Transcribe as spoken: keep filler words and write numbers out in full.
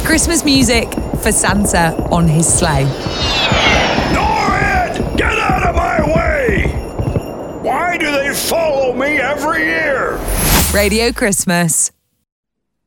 Christmas music for Santa on his sleigh. Norrid! Get out of my way! Why do they follow me every year? Radio Christmas.